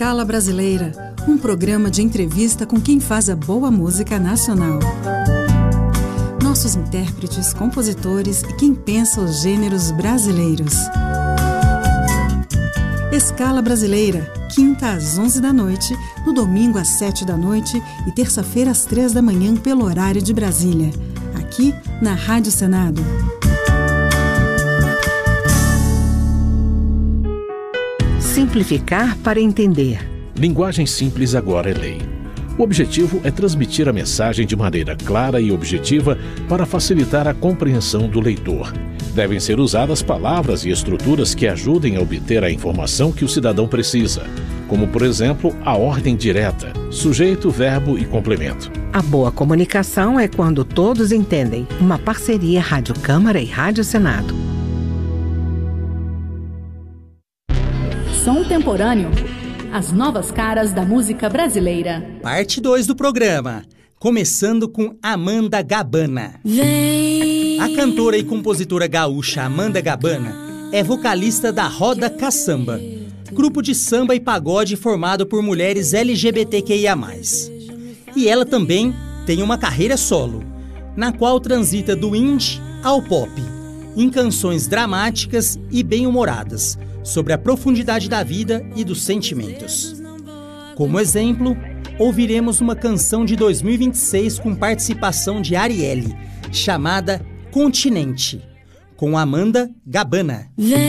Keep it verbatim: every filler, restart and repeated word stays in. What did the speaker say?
Escala Brasileira, um programa de entrevista com quem faz a boa música nacional. Nossos intérpretes, compositores e quem pensa os gêneros brasileiros. Escala Brasileira, quinta às onze da noite, no domingo às sete da noite e terça-feira às três da manhã pelo horário de Brasília, aqui na Rádio Senado. Simplificar para entender. Linguagem simples agora é lei. O objetivo é transmitir a mensagem de maneira clara e objetiva para facilitar a compreensão do leitor. Devem ser usadas palavras e estruturas que ajudem a obter a informação que o cidadão precisa, como, por exemplo, a ordem direta, sujeito, verbo e complemento. A boa comunicação é quando todos entendem. Uma parceria Rádio Câmara e Rádio Senado. Som Temporâneo. As novas caras da música brasileira. Parte dois do programa. Começando com Amanda Gabana. Vem. A cantora e compositora gaúcha Amanda Gabana é vocalista da Roda Caçamba, grupo de samba e pagode formado por mulheres L G B T Q I A mais. E ela também tem uma carreira solo, na qual transita do indie ao pop, em canções dramáticas e bem-humoradas, sobre a profundidade da vida e dos sentimentos. Como exemplo, ouviremos uma canção de dois mil e vinte e seis com participação de Arielle, chamada Continente, com Amanda Gabana. Vem.